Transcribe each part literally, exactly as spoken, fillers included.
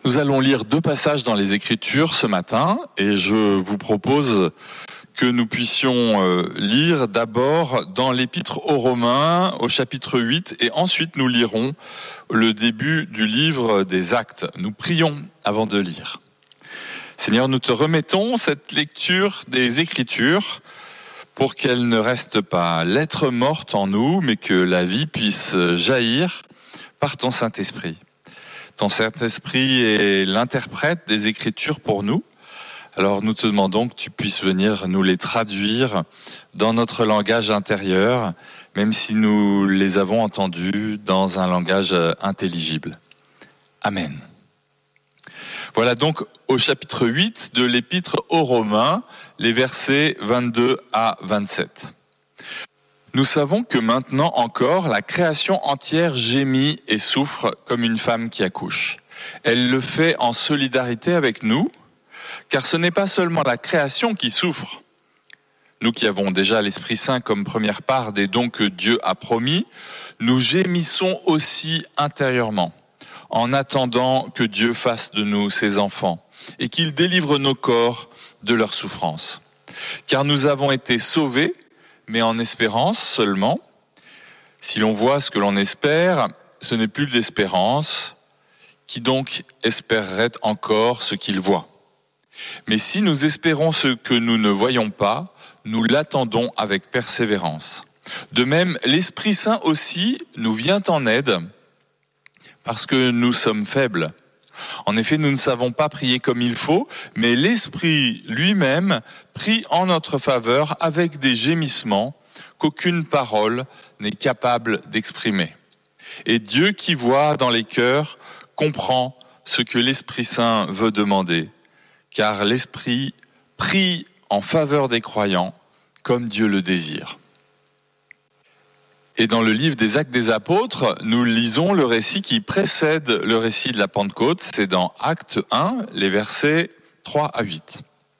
Nous allons lire deux passages dans les Écritures ce matin et je vous propose que nous puissions lire d'abord dans l'Épître aux Romains au chapitre huit et ensuite nous lirons le début du livre des Actes. Nous prions avant de lire. Seigneur, nous te remettons cette lecture des Écritures pour qu'elle ne reste pas lettre morte en nous, mais que la vie puisse jaillir par ton Saint-Esprit. Ton Saint-Esprit est l'interprète des Écritures pour nous. Alors nous te demandons que tu puisses venir nous les traduire dans notre langage intérieur, même si nous les avons entendus dans un langage intelligible. Amen. Voilà donc au chapitre huit de l'Épître aux Romains, les versets vingt-deux à vingt-sept. Nous savons que maintenant encore, la création entière gémit et souffre comme une femme qui accouche. Elle le fait en solidarité avec nous, car ce n'est pas seulement la création qui souffre. Nous qui avons déjà l'Esprit Saint comme première part des dons que Dieu a promis, nous gémissons aussi intérieurement, en attendant que Dieu fasse de nous ses enfants et qu'il délivre nos corps de leur souffrance. Car nous avons été sauvés, mais en espérance seulement. Si l'on voit ce que l'on espère, ce n'est plus de l'espérance. Qui donc espérerait encore ce qu'il voit ? Mais si nous espérons ce que nous ne voyons pas, nous l'attendons avec persévérance. De même, l'Esprit Saint aussi nous vient en aide parce que nous sommes faibles. En effet, nous ne savons pas prier comme il faut, mais l'Esprit lui-même prie en notre faveur avec des gémissements qu'aucune parole n'est capable d'exprimer. Et Dieu qui voit dans les cœurs comprend ce que l'Esprit Saint veut demander, car l'Esprit prie en faveur des croyants comme Dieu le désire. Et dans le livre des Actes des Apôtres, nous lisons le récit qui précède le récit de la Pentecôte. C'est dans Acte un, les versets trois à huit.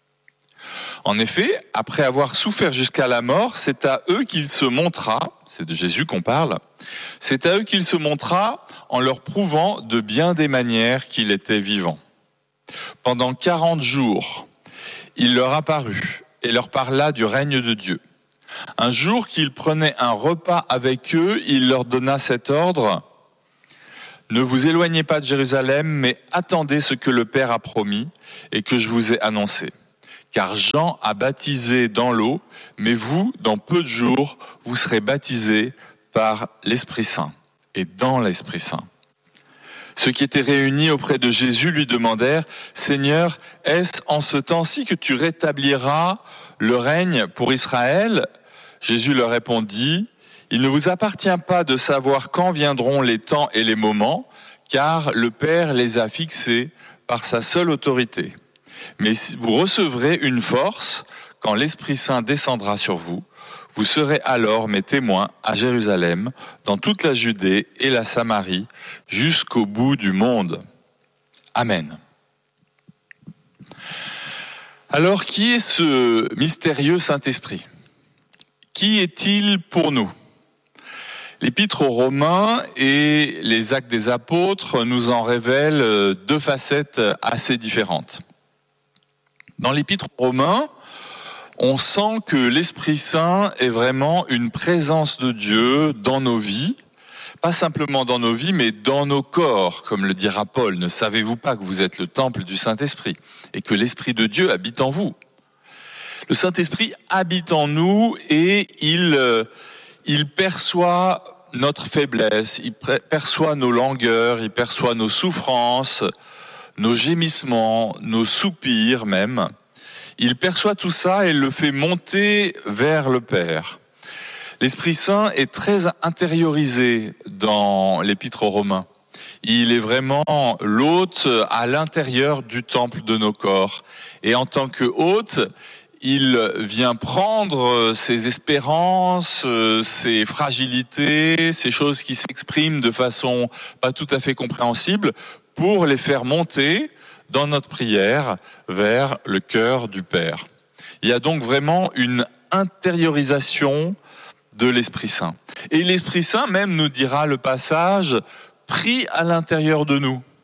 En effet, après avoir souffert jusqu'à la mort, c'est à eux qu'il se montra, c'est de Jésus qu'on parle, c'est à eux qu'il se montra en leur prouvant de bien des manières qu'il était vivant. Pendant quarante jours, il leur apparut et leur parla du règne de Dieu. Un jour qu'il prenait un repas avec eux, il leur donna cet ordre : « Ne vous éloignez pas de Jérusalem, mais attendez ce que le Père a promis et que je vous ai annoncé. Car Jean a baptisé dans l'eau, mais vous, dans peu de jours, vous serez baptisés par l'Esprit Saint et dans l'Esprit Saint. » Ceux qui étaient réunis auprès de Jésus lui demandèrent : « Seigneur, est-ce en ce temps-ci que tu rétabliras le règne pour Israël ?» Jésus leur répondit : « Il ne vous appartient pas de savoir quand viendront les temps et les moments, car le Père les a fixés par sa seule autorité. Mais vous recevrez une force quand l'Esprit Saint descendra sur vous. Vous serez alors mes témoins à Jérusalem, dans toute la Judée et la Samarie, jusqu'au bout du monde. Amen. » Alors, qui est ce mystérieux Saint-Esprit ? Qui est-il pour nous ? L'Épître aux Romains et les Actes des Apôtres nous en révèlent deux facettes assez différentes. Dans l'Épître aux Romains, on sent que l'Esprit Saint est vraiment une présence de Dieu dans nos vies, pas simplement dans nos vies, mais dans nos corps, comme le dira Paul. Ne savez-vous pas que vous êtes le temple du Saint-Esprit et que l'Esprit de Dieu habite en vous ? Le Saint-Esprit habite en nous et il, il perçoit notre faiblesse, il perçoit nos langueurs, il perçoit nos souffrances, nos gémissements, nos soupirs même. Il perçoit tout ça et le fait monter vers le Père. L'Esprit Saint est très intériorisé dans l'Épître aux Romains. Il est vraiment l'hôte à l'intérieur du temple de nos corps. Et en tant que hôte, il vient prendre ses espérances, ses fragilités, ces choses qui s'expriment de façon pas tout à fait compréhensible, pour les faire monter dans notre prière vers le cœur du Père. Il y a donc vraiment une intériorisation de l'Esprit Saint. Et l'Esprit Saint même, nous dira le passage, prie à l'intérieur de nous.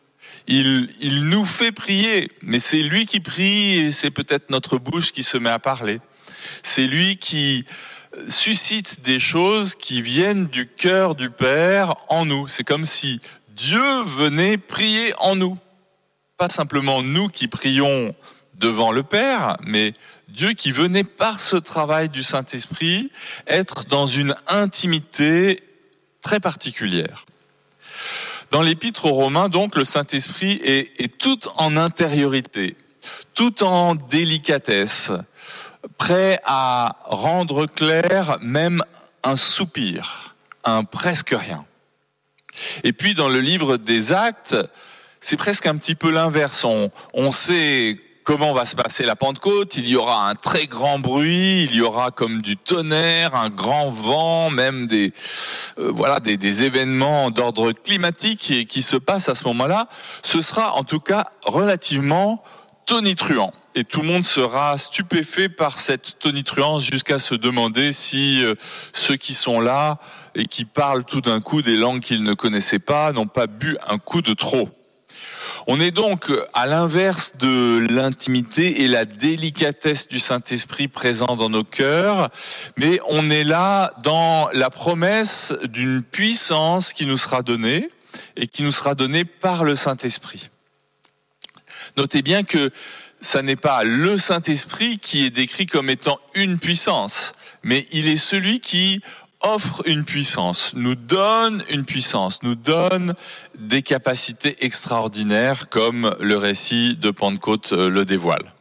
il, il nous fait prier, mais c'est lui qui prie et c'est peut-être notre bouche qui se met à parler. C'est lui qui suscite des choses qui viennent du cœur du Père en nous. C'est comme si Dieu venait prier en nous. Pas simplement nous qui prions devant le Père, mais Dieu qui venait par ce travail du Saint-Esprit être dans une intimité très particulière. Dans l'Épître aux Romains, donc, le Saint-Esprit est, est tout en intériorité, tout en délicatesse, prêt à rendre clair même un soupir, un presque rien. Et puis dans le livre des Actes, c'est presque un petit peu l'inverse. On, on sait comment va se passer la Pentecôte, il y aura un très grand bruit, il y aura comme du tonnerre, un grand vent, même des, euh, voilà, des, des événements d'ordre climatique qui, qui se passent à ce moment-là. Ce sera en tout cas relativement tonitruant. Et tout le monde sera stupéfait par cette tonitruance jusqu'à se demander si euh, ceux qui sont là et qui parlent tout d'un coup des langues qu'ils ne connaissaient pas n'ont pas bu un coup de trop. On est donc à l'inverse de l'intimité et la délicatesse du Saint-Esprit présent dans nos cœurs, mais on est là dans la promesse d'une puissance qui nous sera donnée et qui nous sera donnée par le Saint-Esprit. Notez bien que ça n'est pas le Saint-Esprit qui est décrit comme étant une puissance, mais il est celui qui offre une puissance, nous donne une puissance, nous donne des capacités extraordinaires comme le récit de Pentecôte le dévoile.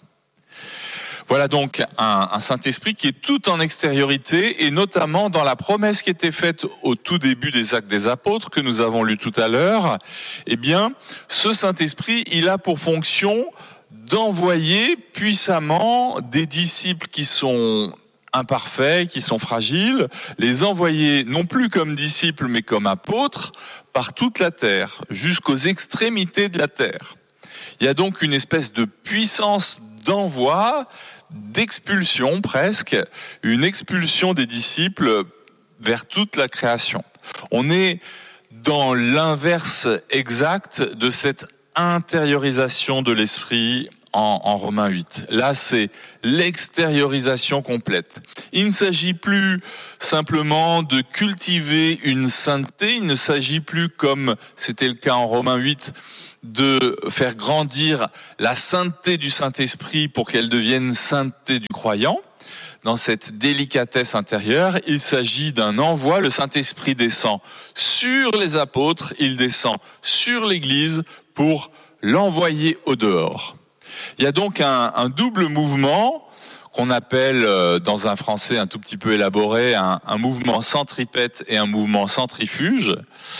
Voilà donc un, un Saint-Esprit qui est tout en extériorité et notamment dans la promesse qui était faite au tout début des Actes des Apôtres que nous avons lu tout à l'heure. Eh bien, ce Saint-Esprit, il a pour fonction d'envoyer puissamment des disciples qui sont imparfaits, qui sont fragiles, les envoyer non plus comme disciples mais comme apôtres par toute la terre, jusqu'aux extrémités de la terre. Il y a donc une espèce de puissance d'envoi, d'expulsion presque, une expulsion des disciples vers toute la création. On est dans l'inverse exact de cette intériorisation de l'esprit en, en Romains huit. Là, c'est l'extériorisation complète. Il ne s'agit plus simplement de cultiver une sainteté, il ne s'agit plus, comme c'était le cas en Romains huit, de faire grandir la sainteté du Saint-Esprit pour qu'elle devienne sainteté du croyant. Dans cette délicatesse intérieure, il s'agit d'un envoi. Le Saint-Esprit descend sur les apôtres, il descend sur l'Église pour l'envoyer au dehors. Il y a donc un, un double mouvement qu'on appelle, dans un français un tout petit peu élaboré, un, un mouvement centripète et un mouvement centrifuge.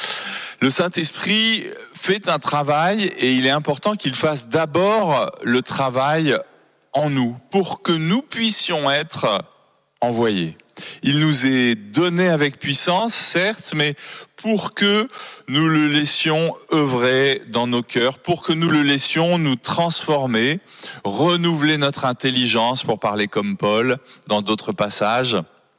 Le Saint-Esprit fait un travail et il est important qu'il fasse d'abord le travail en nous pour que nous puissions être envoyés. Il nous est donné avec puissance, certes, mais pour que nous le laissions œuvrer dans nos cœurs, pour que nous le laissions nous transformer, renouveler notre intelligence, pour parler comme Paul dans d'autres passages.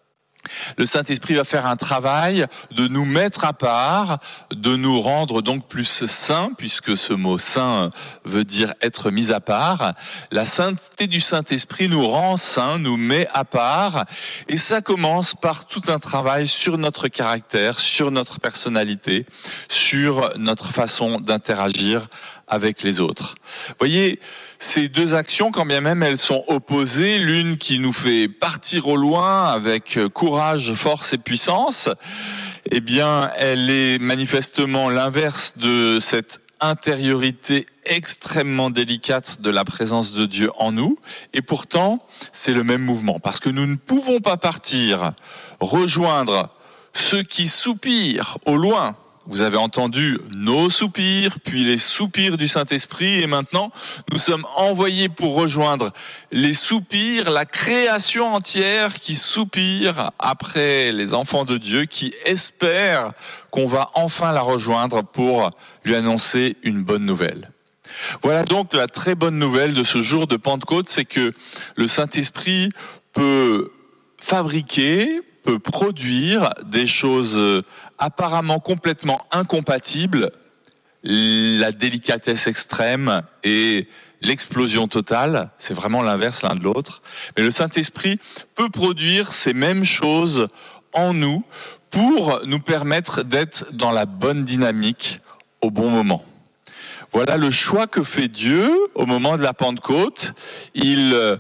Le Saint-Esprit va faire un travail de nous mettre à part, de nous rendre donc plus saints, puisque ce mot saint veut dire être mis à part. La sainteté du Saint-Esprit nous rend saints, nous met à part, et ça commence par tout un travail sur notre caractère, sur notre personnalité, sur notre façon d'interagir avec les autres. Vous voyez, ces deux actions, quand bien même elles sont opposées, l'une qui nous fait partir au loin avec courage, force et puissance, eh bien, elle est manifestement l'inverse de cette intériorité extrêmement délicate de la présence de Dieu en nous. Et pourtant, c'est le même mouvement, parce que nous ne pouvons pas partir, rejoindre ceux qui soupirent au loin. Vous avez entendu nos soupirs, puis les soupirs du Saint-Esprit, et maintenant nous sommes envoyés pour rejoindre les soupirs, la création entière qui soupire après les enfants de Dieu, qui espèrent qu'on va enfin la rejoindre pour lui annoncer une bonne nouvelle. Voilà donc la très bonne nouvelle de ce jour de Pentecôte, c'est que le Saint-Esprit peut fabriquer, peut produire des choses apparemment complètement incompatibles, la délicatesse extrême et l'explosion totale, c'est vraiment l'inverse l'un de l'autre. Mais le Saint-Esprit peut produire ces mêmes choses en nous pour nous permettre d'être dans la bonne dynamique au bon moment. Voilà le choix que fait Dieu au moment de la Pentecôte. Il euh,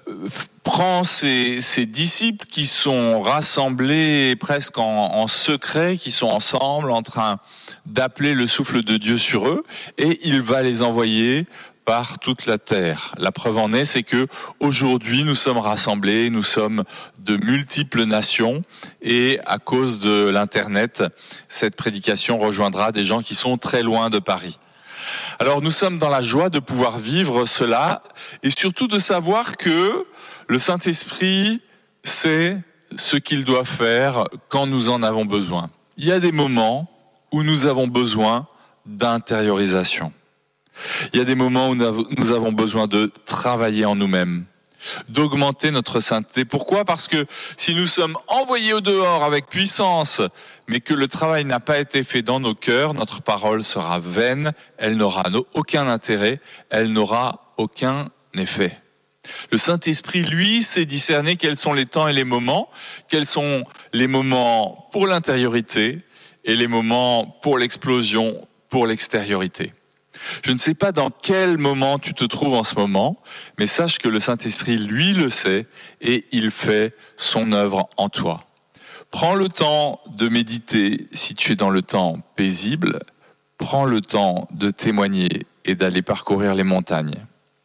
prend ses, ses disciples qui sont rassemblés presque en, en secret, qui sont ensemble en train d'appeler le souffle de Dieu sur eux, et il va les envoyer par toute la terre. La preuve en est, c'est que aujourd'hui nous sommes rassemblés, nous sommes de multiples nations, et à cause de l'internet, cette prédication rejoindra des gens qui sont très loin de Paris. Alors nous sommes dans la joie de pouvoir vivre cela, et surtout de savoir que le Saint-Esprit sait ce qu'il doit faire quand nous en avons besoin. Il y a des moments où nous avons besoin d'intériorisation. Il y a des moments où nous avons besoin de travailler en nous-mêmes, d'augmenter notre sainteté. Pourquoi ? Parce que si nous sommes envoyés au dehors avec puissance, mais que le travail n'a pas été fait dans nos cœurs, notre parole sera vaine, elle n'aura aucun intérêt, elle n'aura aucun effet. Le Saint-Esprit, lui, sait discerner quels sont les temps et les moments, quels sont les moments pour l'intériorité et les moments pour l'explosion, pour l'extériorité. Je ne sais pas dans quel moment tu te trouves en ce moment, mais sache que le Saint-Esprit, lui, le sait et il fait son œuvre en toi. Prends le temps de méditer si tu es dans le temps paisible. Prends le temps de témoigner et d'aller parcourir les montagnes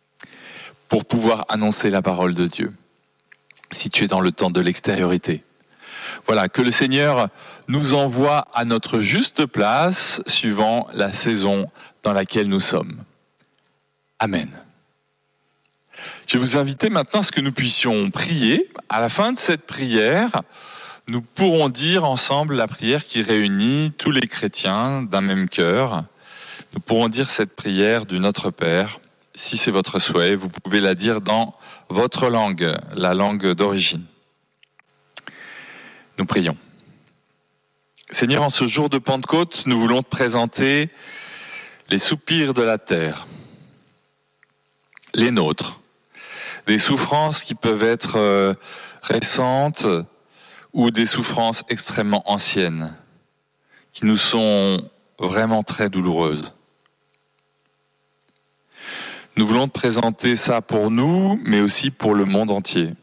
pour pouvoir annoncer la parole de Dieu. Si tu es dans le temps de l'extériorité. Voilà, que le Seigneur nous envoie à notre juste place suivant la saison dans laquelle nous sommes. Amen. Je vais vous inviter maintenant à ce que nous puissions prier. À la fin de cette prière, nous pourrons dire ensemble la prière qui réunit tous les chrétiens d'un même cœur. Nous pourrons dire cette prière du Notre Père. Si c'est votre souhait, vous pouvez la dire dans votre langue, la langue d'origine. Nous prions. Seigneur, en ce jour de Pentecôte, nous voulons te présenter les soupirs de la terre, les nôtres, des souffrances qui peuvent être euh, récentes ou des souffrances extrêmement anciennes, qui nous sont vraiment très douloureuses. Nous voulons te présenter ça pour nous, mais aussi pour le monde entier.